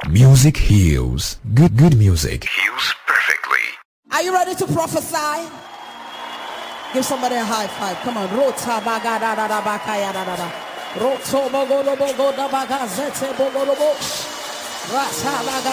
Music heals. Good music heals perfectly. Are you ready to prophesy? Give somebody a high five. Come on. Rota baga da da da baka ya da da da. Roto bogo bogo da baga zete bogo bogo. Rasa